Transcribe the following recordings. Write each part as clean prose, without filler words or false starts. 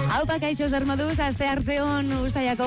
Haupa kaixo zer moduz, aste arteon Uztailako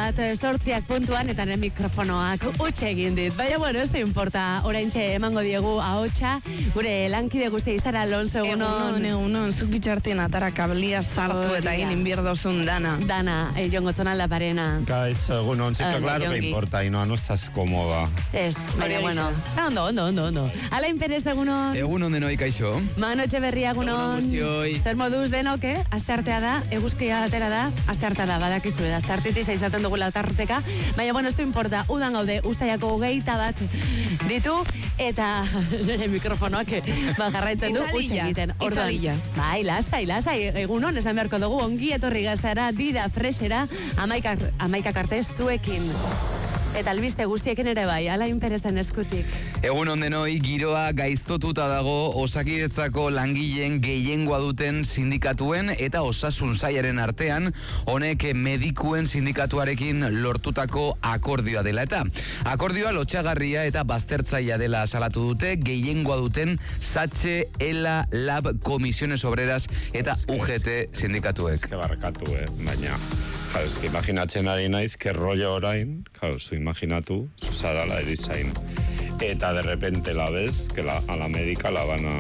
21 puntuan eta nire mikrofonoak utxe egin dit. Baina, bueno, ez da importa, oraintxe emango diegu ahotsa, gure lankide guztia Izara Alonso, egunon, zuk bitxartien atara kablia sartu eta egin inbierdozun dana. Dana, jongo zonalda parena. Kaixo, egunon, sí, claro que importa, y no estás cómoda. Ez, baina, bueno, ondo. Alain Perez, egunon. Egunon denoi, kaixo. Mano Etxeberria, egunon. Zer moduz denok, aste artea da, eguzkia atera da, aste artea da, badakizu da, aste artitiz izaten dugula tarteka, baina, bueno, ez du importa, udan gaude, Uztailako 21 ditu, eta mikrofonoak jarraitzen du, utxe egiten. Itzalilla. Bai, lasai, egunon, esan beharko dugu, ongi etorri gaztara, dida freshera, 11 arte zuekin. Eta albiste guztiekin ere bai, Alain Perezen eskutik. Egun ondenoi, giroa gaiztotuta dago Osakidetzako langileen gehiengoa duten sindikatuen eta osasun sailaren artean, honek medikuen sindikatuarekin lortutako akordioa dela eta. Akordioa lotxagarria eta baztertzaia dela salatu dute, gehiengoa duten Satxe, ELA, LAB, Comisiones Obreras eta UGT sindikatuek. Ez que barkatu, baina... Claro, es que imaginatzen ari naiz, que rollo orain, claro, zu imaginatu, zu zara la erizain, eta de repente la ves, que a la médica la van a...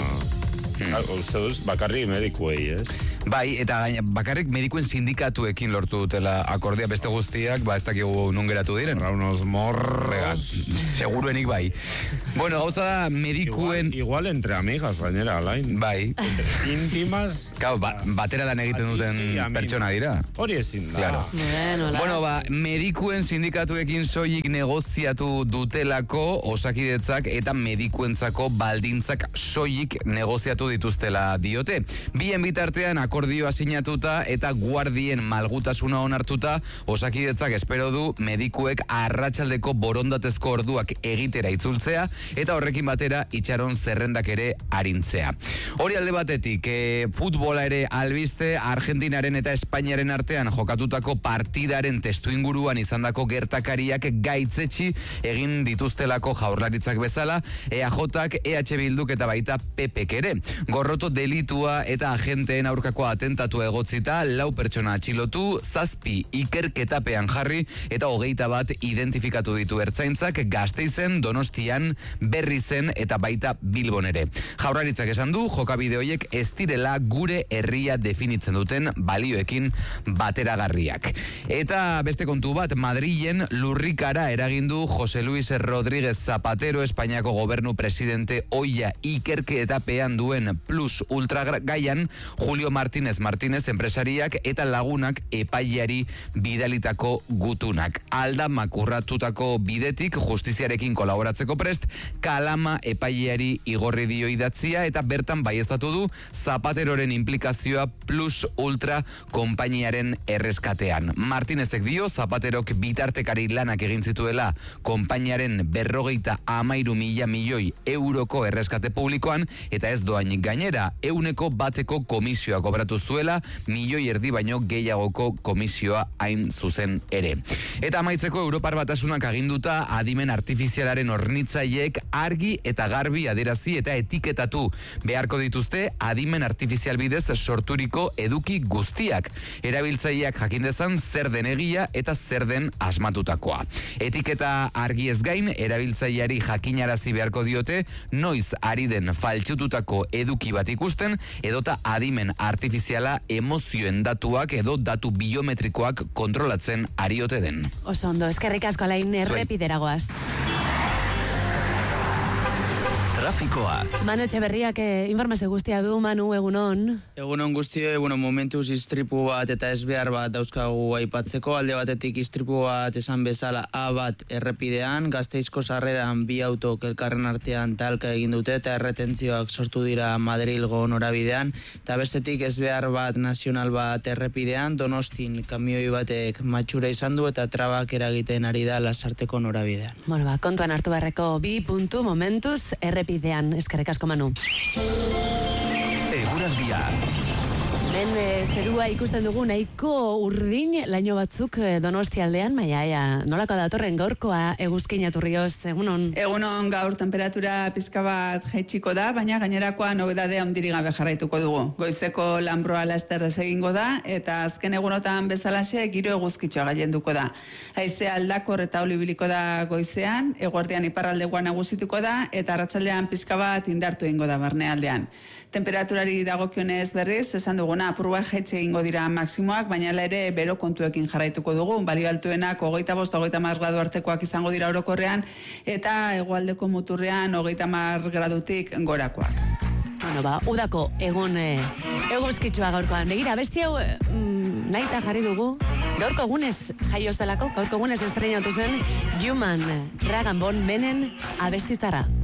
Uste duz, bakarrik medikuei, Bai, eta bakarrik medikuen sindikatuekin lortu dutela akordia beste guztiak, ez dakigu nun geratu diren. Unos morros... Seguruenik bai. Bueno, gauza da medikuen... Igual entre amigas, gainera, Alain. Bai. Íntimas... Claro, batera lan egiten duten pertsona dira. Hori ezin da. Claro. Bueno, medikuen sindikatuekin soilik negoziatu dutelako Osakidetzak eta medikuentzako baldintzak soilik negoziatu dituztela diote. Bien bitartean akordioa sinatuta eta guardien malgutasuna onartuta, Osakidetzak espero du medikuek arratsaldeko borondatezko orduak egitera itzultzea eta horrekin batera itxaron zerrendak ere arintzea. Hori alde batetik, futbola ere albiste, Argentinaren eta Espainiaren artean jokatutako partidaren testuinguruan izandako gertakariak gaitzetsi egin dituztelako Jaurlaritzak bezala, EAJak, EH Bilduk eta baita PPek ere. Gorroto delitua eta agenteen aurkako atentatu egotzita, 4 pertsona atxilotu, 7 ikerketapean jarri eta 21 identifikatu ditu ertzaintzak Gasteizen, Donostian, Berrizen eta baita Bilbon ere. Jaurlaritzak esan du, jokabide horiek ez direla gure herria definitzen duten balioekin bateragarriak. Eta beste kontu bat, Madrilen lurrikara eragindu José Luis Rodríguez Zapatero, Espainiako gobernu presidente oia ikerketapean duen plus ultra gaian, Julio Martínez enpresariak eta lagunak epaileari bidalitako gutunak. Aldamak urratutako bidetik justiziarekin kolaboratzeko prest, Kalama epaileari igorri dio idatzia eta bertan baieztatu du Zapateroren implikazioa plus ultra konpainiaren erreskatean. Martínezek dio Zapaterok bitartekari lanak egin zituela konpainiaren 53 milioi euroko erreskate publikoan eta ez doainik gainera, 100% komisioa kobratu zuela, 1,5 milioi baino gehiagoko komisioa hain zuzen ere. Eta amaitzeko Europar Batasunak aginduta adimen artifizialaren hornitzaileek argi eta garbi adierazi eta etiketatu beharko dituzte adimen artifizial bidez sorturiko eduki guztiak. Erabiltzaileak jakin dezan zer den egia eta zer den asmatutakoa. Etiketa argi ez gain, erabiltzaileari jakinarazi beharko diote noiz ari den faltsututako eduki bat ikusten edota adimen artifiziala emozioen datuak edo datu biometrikoak kontrolatzen ariote den. Oso ondo, eskerrik asko Alain, errepideragoaz. Trafikoa. Manu Etxeberriak informazio guztia du, Manu, egunon. Egunon guztio, momentuz istripu bat eta ez behar bat dauzkagu aipatzeko. Alde batetik istripu bat esan bezala A bat errepidean, Gasteizko sarreran 2 autok elkarren artean talka egin dute eta erretentzioak sortu dira Madrilgo norabidean. Eta bestetik ez behar bat nazional bat errepidean, Donostin kamioi batek matxura izan du eta trabak eragiten ari da Lasarteko norabidean. Bueno, kontuan hartu beharreko 2 puntu momentuz errepidean. Eskerrik asko, Manu. Eguraldia. Hemen zerua ikusten dugu nahiko urdin laino batzuk Donostialdean, baina nolako datorren gaurkoa eguzkin aturrioz, egunon? Egunon, gaur temperatura pizka bat jaitsiko da, baina gainerakoa nobedadea handirik gabe jarraituko dugu. Goizeko lanbroa laster egingo da, eta azken egunotan bezalaxe giro eguzkitxoa gailenduko da. Haizea aldakor eta olibiliko da goizean, eguerdian iparraldekoa nagusituko da, eta arratsaldean pizka bat indartu egingo da barnealdean. Temperaturari dagokionez berriz, esan duguna, apurua jaitsi egingo dira maksimoak, baina ere bero kontuekin jarraituko dugu. Balio altuenak 25-30 gradu artekoak izango dira orokorrean, eta hegoaldeko muturrean 30 gradutik gorakoak. Bueno, udako egun eguzkitsua gaurkoan. Begira, besti hau nahita jarri dugu. Gaurko egunez jaioz delako, gaurko egunez estreinatu zen Human Rag & Bone Benen abestitzara.